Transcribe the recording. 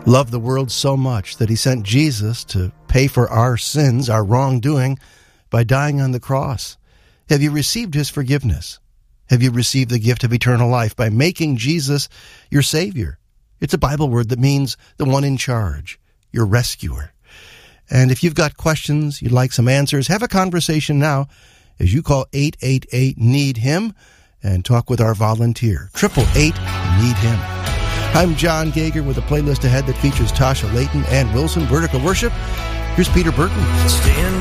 loved the world so much that he sent Jesus to pay for our sins, our wrongdoing, by dying on the cross. Have you received his forgiveness? Have you received the gift of eternal life by making Jesus your Savior? It's a Bible word that means the one in charge, your rescuer. And if you've got questions, you'd like some answers, have a conversation now as you call 888-NEED-HIM and talk with our volunteer, 888-NEED-HIM. I'm John Gager with a playlist ahead that features Tasha Layton and Wilson Vertical Worship. Here's Peter Burton. Stand